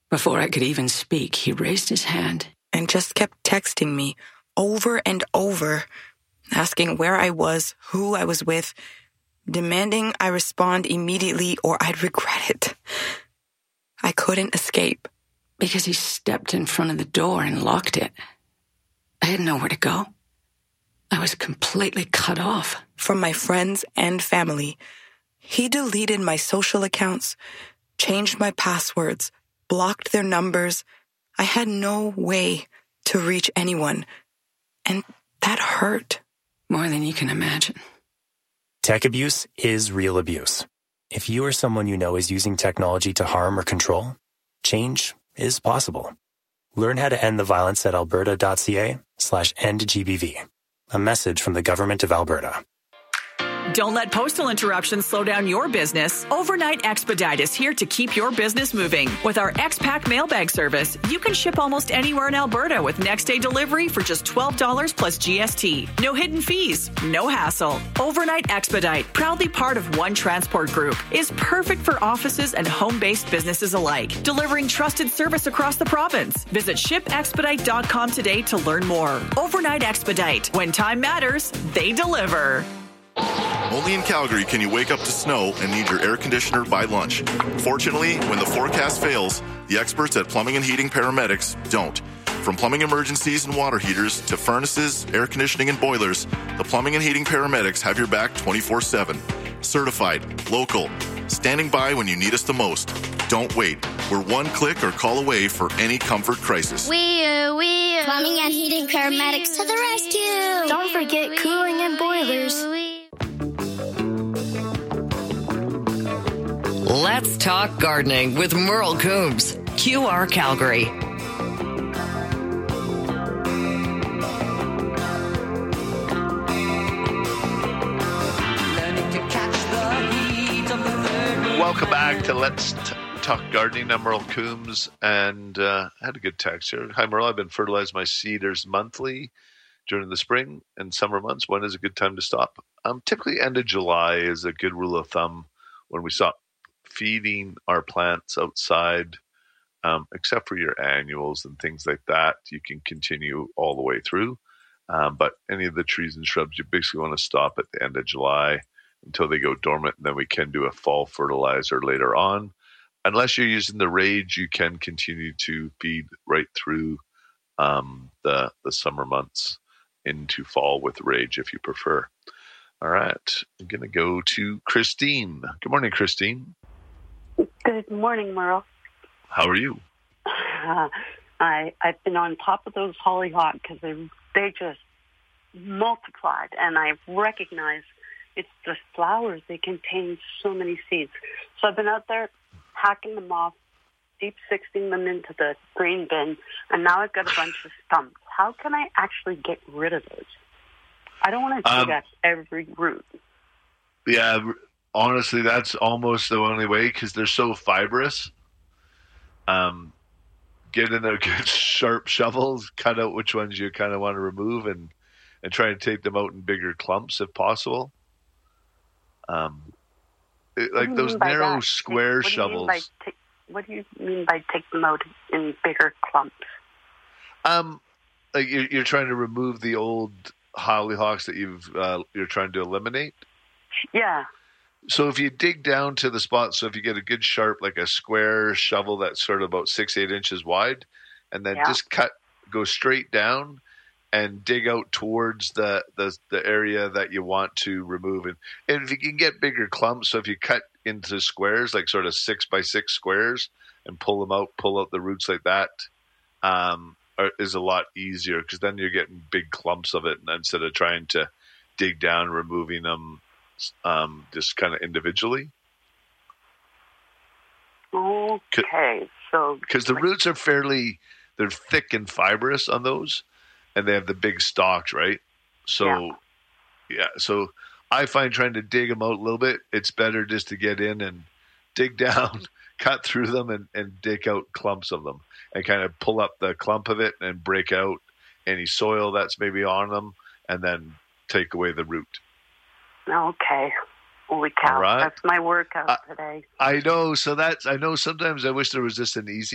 Before I could even speak, he raised his hand and just kept texting me over and over, asking where I was, who I was with, demanding I respond immediately or I'd regret it. I couldn't escape. because he stepped in front of the door and locked it. I had nowhere to go. I was completely cut off from my friends and family. He deleted my social accounts, changed my passwords, blocked their numbers. I had no way to reach anyone. And that hurt. More than you can imagine. Tech abuse is real abuse. If you or someone you know is using technology to harm or control, change is possible. Learn how to end the violence at alberta.ca/endgbv. A message from the Government of Alberta. Don't let postal interruptions slow down your business. Overnight Expedite is here to keep your business moving. With our X-Pack mailbag service, you can ship almost anywhere in Alberta with next-day delivery for just $12 plus GST. No hidden fees, no hassle. Overnight Expedite, proudly part of One Transport Group, is perfect for offices and home-based businesses alike, delivering trusted service across the province. Visit shipexpedite.com today to learn more. Overnight Expedite. When time matters, they deliver. Only in Calgary can you wake up to snow and need your air conditioner by lunch. Fortunately, when the forecast fails, the experts at Plumbing and Heating Paramedics don't. From plumbing emergencies and water heaters to furnaces, air conditioning, and boilers, the Plumbing and Heating Paramedics have your back 24/7. Certified, local, standing by when you need us the most. Don't wait. We're one click or call away for any comfort crisis. Plumbing and Heating Paramedics to the rescue. Don't forget cooling and boilers. Let's talk gardening with Merle Coombs, QR Calgary. Welcome back to Let's Talk Gardening. I'm Merle Coombs, and I had a good text here. Hi, Merle. I've been fertilizing my cedars monthly during the spring and summer months. When is a good time to stop? Typically, end of July is a good rule of thumb when we stop feeding our plants outside, except for your annuals and things like that. You can continue all the way through. But any of the trees and shrubs, you basically want to stop at the end of July until they go dormant, and then we can do a fall fertilizer later on. Unless you're using the Rage, you can continue to feed right through the summer months into fall with Rage if you prefer. All right, I'm going to go to Christine. Good morning, Christine. Good morning, Merle. How are you? I've been on top of those hollyhock because they just multiplied, and I've recognized it's the flowers. They contain so many seeds. So I've been out there hacking them off, deep sixing them into the green bin, and now I've got a bunch of stumps. How can I actually get rid of those? I don't want to dig at every root. Yeah, honestly, that's almost the only way because they're so fibrous. Get in a good sharp shovel, cut out which ones you kind of want to remove, and try and take them out in bigger clumps if possible. Like those narrow square shovels. What do you mean by take them out in bigger clumps? Like you're trying to remove the old hollyhocks that you're trying to eliminate. Yeah. So if you dig down to the spot, so if you get a good sharp, like a square shovel that's sort of about 6-8 inches wide, and then just go straight down and dig out towards the area that you want to remove. And if you can get bigger clumps, so if you cut into squares, like sort of 6x6 squares, and pull out the roots like that, is a lot easier because then you're getting big clumps of it, and instead of trying to dig down, removing them just kind of individually. Okay, so because the roots are they're thick and fibrous on those, and they have the big stalks, right? So so I find trying to dig them out a little bit, it's better just to get in and dig down, cut through them, and dig out clumps of them, and kind of pull up the clump of it and break out any soil that's maybe on them, and then take away the root. Okay. Holy cow. Right. That's my workout today. I know. So I know sometimes I wish there was just an easy